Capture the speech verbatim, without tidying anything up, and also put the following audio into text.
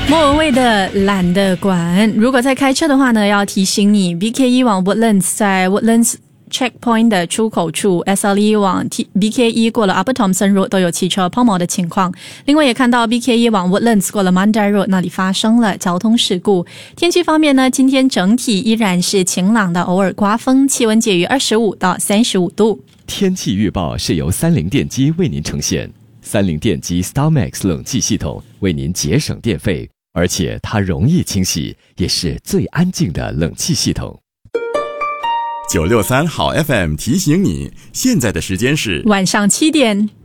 莫文蔚的懒得管。如果在开车的话呢，要提醒你 B K E 往 Woodlands 在 Woodlands Checkpoint 的出口处 S L E 往 B K E 过了 Upper Thomson Road 都有汽车抛锚的情况。另外也看到 B K E 往 Woodlands 过了 Mandai Road 那里发生了交通事故。天气方面呢，今天整体依然是晴朗的，偶尔刮风，气温介于二十五到三十五度。 天气预报是由三菱电机为您呈现。三菱电机 StarMax 冷气系统为您节省电费，而且它容易清洗，也是最安静的冷气系统。 九六三好 F M 提醒你，现在的时间是晚上七点。